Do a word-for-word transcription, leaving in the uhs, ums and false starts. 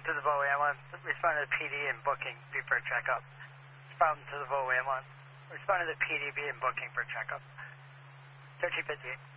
to the Bowie ambulance. Respond to the P D and booking. Be for a checkup. Respond to the Bowie ambulance. Respond to the P D. Be in booking for checkup. thirteen fifty-eight.